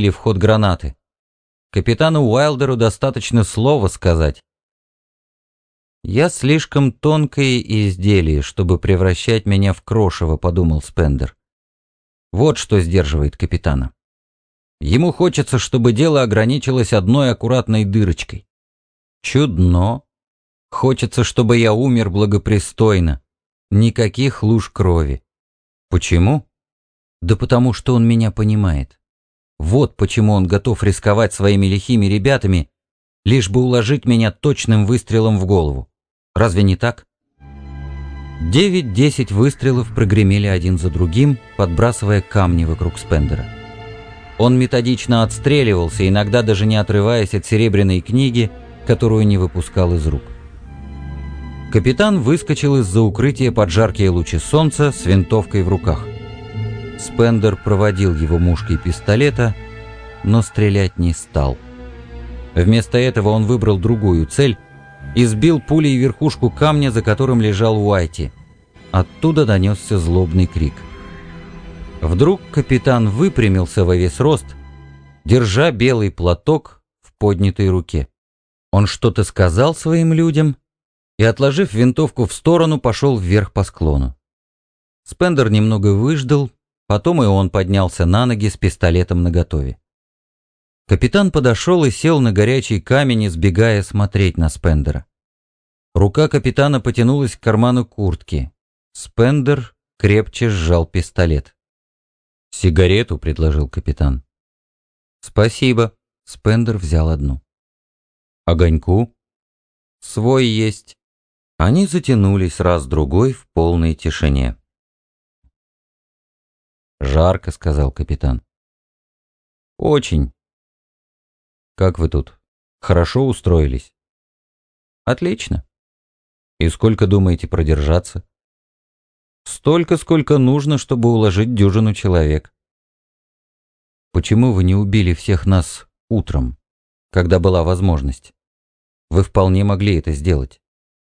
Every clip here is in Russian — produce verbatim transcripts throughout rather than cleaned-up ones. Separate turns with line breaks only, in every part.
пустили в ход гранаты. Капитану Уайлдеру достаточно слова сказать. «Я слишком тонкое изделие, чтобы превращать меня в крошево», — подумал Спендер. Вот что сдерживает капитана. Ему хочется, чтобы дело ограничилось одной аккуратной дырочкой. Чудно. Хочется, чтобы я умер благопристойно. Никаких луж крови. Почему? Да потому что он меня понимает. Вот почему он готов рисковать своими лихими ребятами, лишь бы уложить меня точным выстрелом в голову. Разве не так? Девять-десять выстрелов прогремели один за другим, подбрасывая камни вокруг Спендера. Он методично отстреливался, иногда даже не отрываясь от серебряной книги, которую не выпускал из рук. Капитан выскочил из-за укрытия под жаркие лучи солнца с винтовкой в руках. Спендер проводил его мушкой пистолета, но стрелять не стал. Вместо этого он выбрал другую цель и сбил пулей верхушку камня, за которым лежал Уайти. Оттуда донесся злобный крик. Вдруг капитан выпрямился во весь рост, держа белый платок в поднятой руке. Он что-то сказал своим людям и, отложив винтовку в сторону, пошел вверх по склону. Спендер немного выждал, потом и он поднялся на ноги с пистолетом наготове. Капитан подошел и сел на горячий камень, избегая смотреть на Спендера. Рука капитана потянулась к карману куртки. Спендер крепче сжал пистолет. «Сигарету», — предложил капитан. «Спасибо», — Спендер взял одну. «Огоньку?» «Свой есть». Они затянулись раз-другой в полной тишине. «Жарко», — сказал капитан. «Очень». «Как вы тут? Хорошо устроились?» «Отлично». «И сколько думаете продержаться?» «Столько, сколько нужно, чтобы уложить дюжину человек». «Почему вы не убили всех нас утром, когда была возможность? Вы вполне могли это сделать».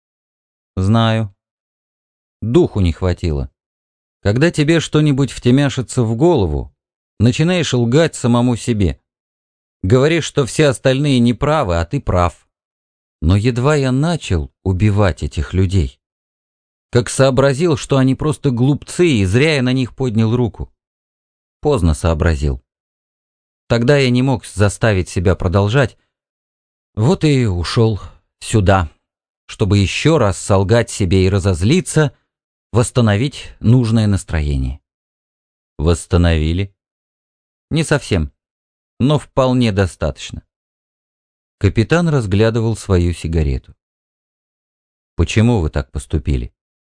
«Знаю. Духу не хватило. Когда тебе что-нибудь втемяшится в голову, начинаешь лгать самому себе. Говоришь, что все остальные неправы, а ты прав. Но едва я начал убивать этих людей, как сообразил, что они просто глупцы, и зря я на них поднял руку. Поздно сообразил. Тогда я не мог заставить себя продолжать. Вот и ушел сюда, чтобы еще раз солгать себе и разозлиться, восстановить нужное настроение». «Восстановили?» «Не совсем, но вполне достаточно». Капитан разглядывал свою сигарету. «Почему вы так поступили?»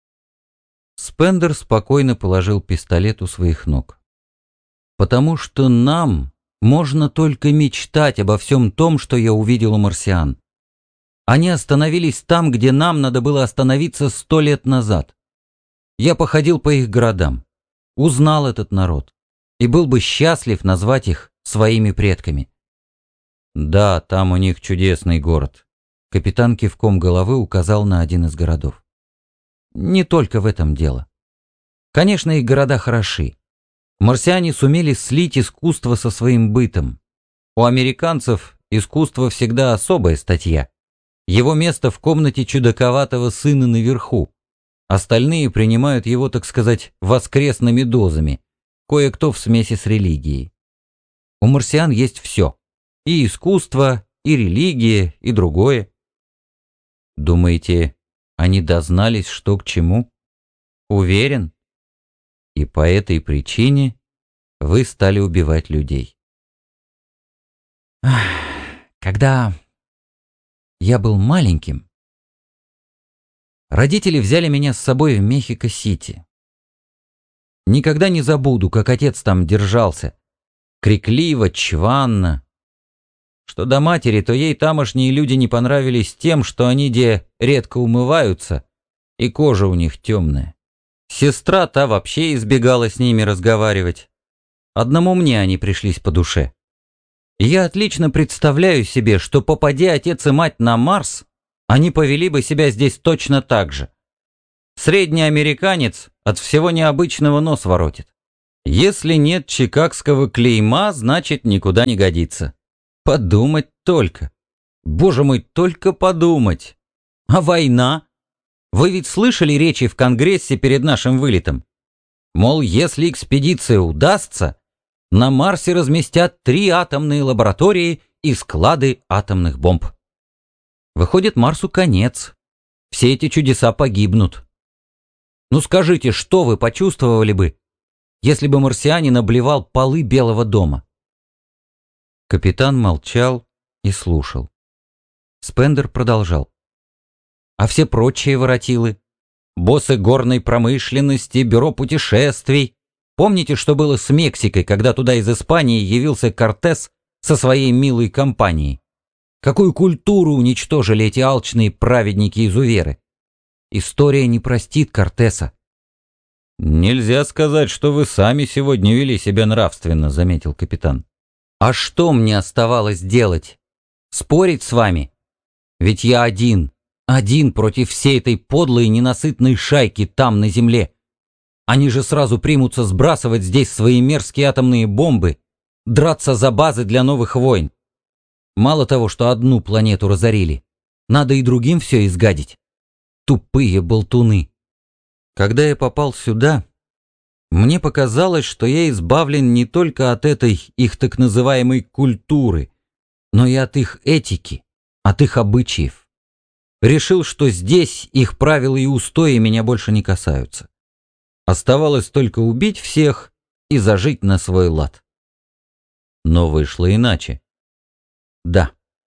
Спендер спокойно положил пистолет у своих ног. «Потому что нам можно только мечтать обо всем том, что я увидел у марсиан. Они остановились там, где нам надо было остановиться сто лет назад. Я походил по их городам, узнал этот народ и был бы счастлив назвать их своими предками». «Да, там у них чудесный город», — капитан кивком головы указал на один из городов. «Не только в этом дело. Конечно, их города хороши. Марсиане сумели слить искусство со своим бытом. У американцев искусство всегда особая статья. Его место в комнате чудаковатого сына наверху. Остальные принимают его, так сказать, воскресными дозами, кое-кто в смеси с религией. У марсиан есть все. И искусство, и религия, и другое». «Думаете, они дознались, что к чему?» «Уверен. И по этой причине вы стали убивать людей». «Когда я был маленьким, родители взяли меня с собой в Мехико-Сити. Никогда не забуду, как отец там держался. Крикливо, чванно. Что до матери, то ей тамошние люди не понравились тем, что они де редко умываются, и кожа у них темная. Сестра та вообще избегала с ними разговаривать. Одному мне они пришлись по душе. Я отлично представляю себе, что попади отец и мать на Марс, они повели бы себя здесь точно так же. Средний американец от всего необычного нос воротит. Если нет чикагского клейма, значит никуда не годится. Подумать только. Боже мой, только подумать. А война? Вы ведь слышали речи в Конгрессе перед нашим вылетом? Мол, если экспедиция удастся, на Марсе разместят три атомные лаборатории и склады атомных бомб. Выходит, Марсу конец. Все эти чудеса погибнут. Ну скажите, что вы почувствовали бы, если бы марсианин обливал полы Белого дома? Капитан молчал и слушал. Спендер продолжал. А все прочие воротилы? Боссы горной промышленности, бюро путешествий. Помните, что было с Мексикой, когда туда из Испании явился Кортес со своей милой компанией? Какую культуру уничтожили эти алчные праведники-изуверы? История не простит Кортеса. «Нельзя сказать, что вы сами сегодня вели себя нравственно», — заметил капитан. «А что мне оставалось делать? Спорить с вами? Ведь я один, один против всей этой подлой и ненасытной шайки там, на земле. Они же сразу примутся сбрасывать здесь свои мерзкие атомные бомбы, драться за базы для новых войн. Мало того, что одну планету разорили, надо и другим все изгадить. Тупые болтуны. Когда я попал сюда, мне показалось, что я избавлен не только от этой их так называемой культуры, но и от их этики, от их обычаев. Решил, что здесь их правила и устои меня больше не касаются. Оставалось только убить всех и зажить на свой лад. Но вышло иначе. Да.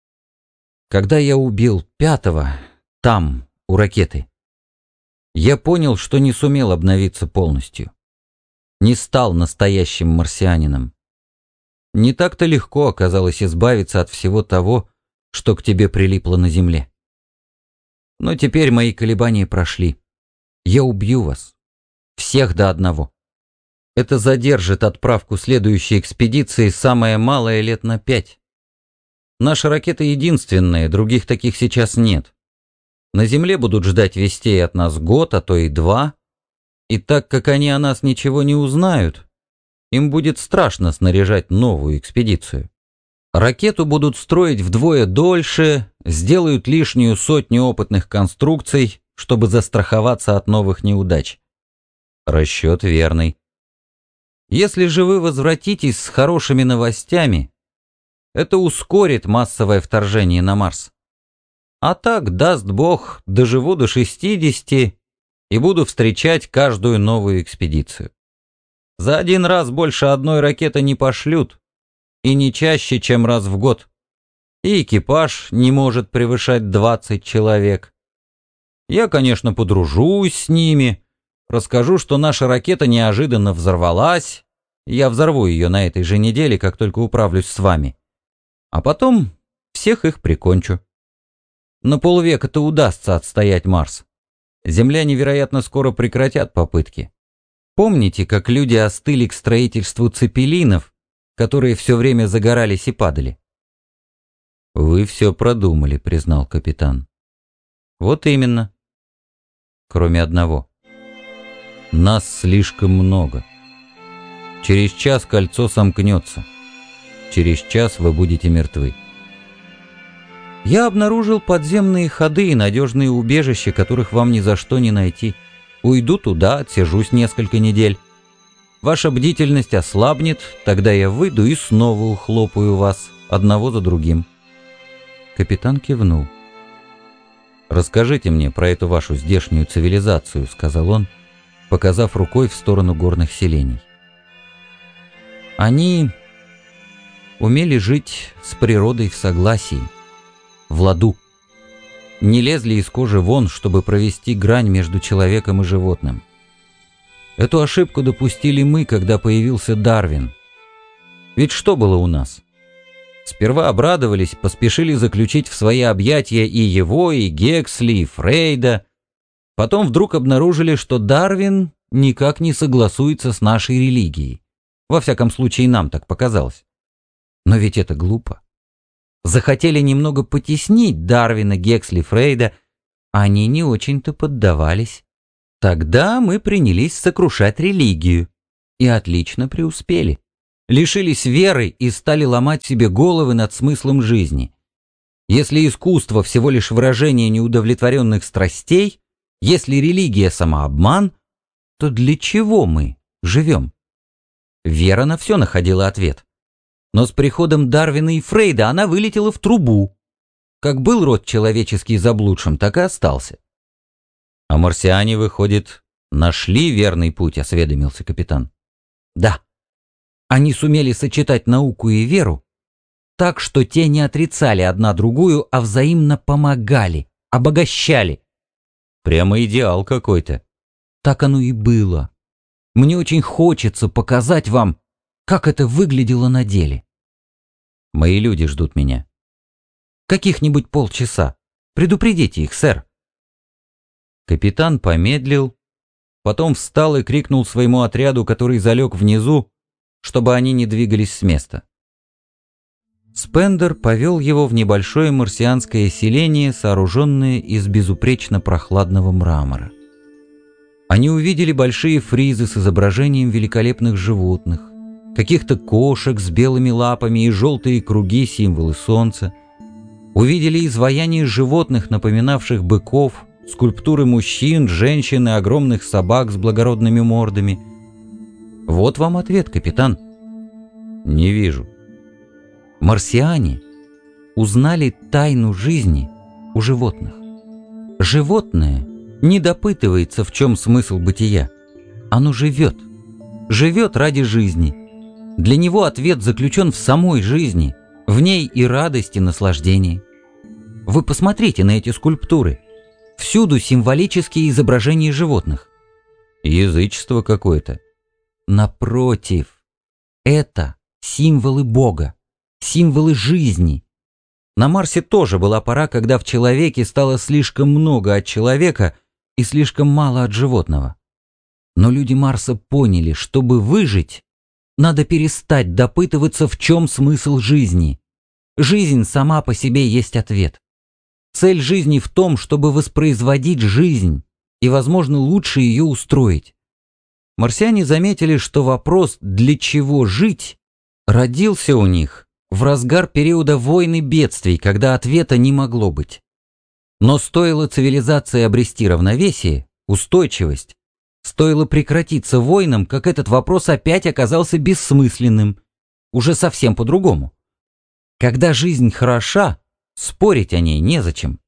Когда я убил пятого, там, у ракеты, я понял, что не сумел обновиться полностью. Не стал настоящим марсианином. Не так-то легко оказалось избавиться от всего того, что к тебе прилипло на земле. Но теперь мои колебания прошли. Я убью вас. Всех до одного. Это задержит отправку следующей экспедиции самое малое лет на пять. Наша ракета единственная, других таких сейчас нет. На Земле будут ждать вестей от нас год, а то и два. И так как они о нас ничего не узнают, им будет страшно снаряжать новую экспедицию. Ракету будут строить вдвое дольше, сделают лишнюю сотню опытных конструкций, чтобы застраховаться от новых неудач. Расчет верный. Если же вы возвратитесь с хорошими новостями, это ускорит массовое вторжение на Марс. А так, даст Бог, доживу до шестидесяти и буду встречать каждую новую экспедицию. За один раз больше одной ракеты не пошлют, и не чаще, чем раз в год. И экипаж не может превышать двадцать человек. Я, конечно, подружусь с ними, расскажу, что наша ракета неожиданно взорвалась, я взорву ее на этой же неделе, как только управлюсь с вами. А потом всех их прикончу. На полвека-то удастся отстоять Марс. Земляне, вероятно, скоро прекратят попытки. Помните, как люди остыли к строительству цепелинов, которые все время загорались и падали? «Вы все продумали», — признал капитан. «Вот именно. Кроме одного. Нас слишком много. Через час кольцо сомкнется. Через час вы будете мертвы». Я обнаружил подземные ходы и надежные убежища, которых вам ни за что не найти. Уйду туда, отсижусь несколько недель. Ваша бдительность ослабнет, тогда я выйду и снова ухлопаю вас, одного за другим. Капитан кивнул. «Расскажите мне про эту вашу здешнюю цивилизацию», — сказал он, показав рукой в сторону горных селений. Они умели жить с природой в согласии, в ладу. Не лезли из кожи вон, чтобы провести грань между человеком и животным. Эту ошибку допустили мы, когда появился Дарвин. Ведь что было у нас? Сперва обрадовались, поспешили заключить в свои объятия и его, и Гексли, и Фрейда. Потом вдруг обнаружили, что Дарвин никак не согласуется с нашей религией. Во всяком случае, нам так показалось. Но ведь это глупо. Захотели немного потеснить Дарвина, Гексли, Фрейда, они не очень-то поддавались. Тогда мы принялись сокрушать религию. И отлично преуспели. Лишились веры и стали ломать себе головы над смыслом жизни. Если искусство всего лишь выражение неудовлетворенных страстей, если религия самообман, то для чего мы живем? Вера на все находила ответ. Но с приходом Дарвина и Фрейда она вылетела в трубу. Как был род человеческий заблудшим, так и остался. А марсиане, выходит, нашли верный путь, осведомился капитан. Да. Они сумели сочетать науку и веру так, что те не отрицали одна другую, а взаимно помогали, обогащали. Прямо идеал какой-то. Так оно и было. Мне очень хочется показать вам, как это выглядело на деле. Мои люди ждут меня. Каких-нибудь полчаса. Предупредите их, сэр. Капитан помедлил, потом встал и крикнул своему отряду, который залег внизу, чтобы они не двигались с места. Спендер повел его в небольшое марсианское селение, сооруженное из безупречно прохладного мрамора. Они увидели большие фризы с изображением великолепных животных, каких-то кошек с белыми лапами и желтые круги, символы солнца. Увидели изваяния животных, напоминавших быков, скульптуры мужчин, женщин и огромных собак с благородными мордами. Вот вам ответ, капитан. Не вижу. Марсиане узнали тайну жизни у животных. Животное не допытывается, в чем смысл бытия. Оно живет. Живет ради жизни. Для него ответ заключен в самой жизни, в ней и радость, и наслаждение. Вы посмотрите на эти скульптуры. Всюду символические изображения животных. Язычество какое-то. Напротив, это символы Бога, символы жизни. На Марсе тоже была пора, когда в человеке стало слишком много от человека и слишком мало от животного. Но люди Марса поняли, чтобы выжить, надо перестать допытываться, в чем смысл жизни. Жизнь сама по себе есть ответ. Цель жизни в том, чтобы воспроизводить жизнь и, возможно, лучше ее устроить. Марсиане заметили, что вопрос «для чего жить?» родился у них в разгар периода войн и бедствий, когда ответа не могло быть. Но стоило цивилизации обрести равновесие, устойчивость, стоило прекратиться войнам, как этот вопрос опять оказался бессмысленным, уже совсем по-другому. Когда жизнь хороша, спорить о ней незачем.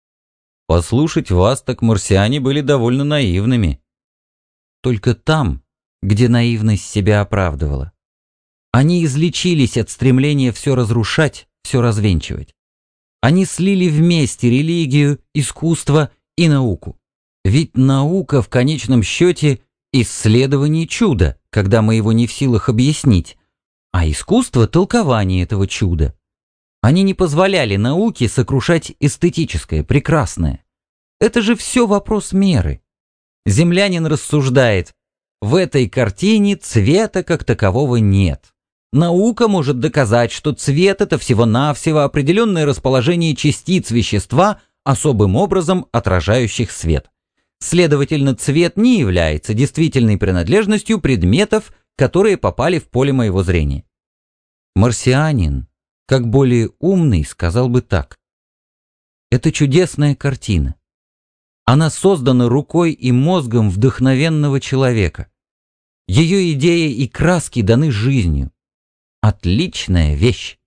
Послушать вас, так марсиане были довольно наивными. Только там, где наивность себя оправдывала. Они излечились от стремления все разрушать, все развенчивать. Они слили вместе религию, искусство и науку. Ведь наука в конечном счете исследование чуда, когда мы его не в силах объяснить, а искусство — толкование этого чуда. Они не позволяли науке сокрушать эстетическое, прекрасное. Это же все вопрос меры. Землянин рассуждает: в этой картине цвета как такового нет. Наука может доказать, что цвет — это всего-навсего определенное расположение частиц вещества, особым образом отражающих свет. Следовательно, цвет не является действительной принадлежностью предметов, которые попали в поле моего зрения. Марсианин, как более умный, сказал бы так: это чудесная картина. Она создана рукой и мозгом вдохновенного человека. Ее идеи и краски даны жизнью. Отличная вещь.